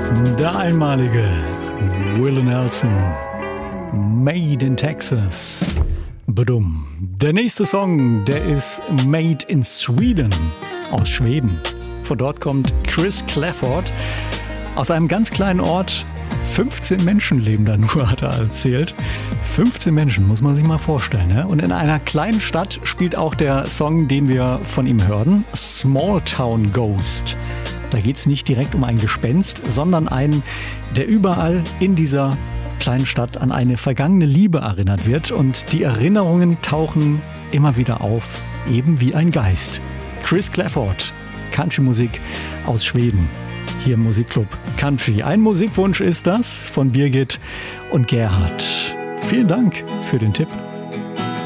Der einmalige Willie Nelson, Made in Texas. Badum. Der nächste Song, der ist Made in Sweden, aus Schweden. Von dort kommt Chris Clafford, aus einem ganz kleinen Ort. 15 Menschen leben da nur, hat er erzählt. 15 Menschen, muss man sich mal vorstellen. Ne? Und in einer kleinen Stadt spielt auch der Song, den wir von ihm hören, Small Town Ghost. Da geht es nicht direkt um ein Gespenst, sondern einen, der überall in dieser kleinen Stadt an eine vergangene Liebe erinnert wird. Und die Erinnerungen tauchen immer wieder auf, eben wie ein Geist. Chris Clafford, Country-Musik aus Schweden. Hier im Musikclub Country. Ein Musikwunsch ist das von Birgit und Gerhard. Vielen Dank für den Tipp.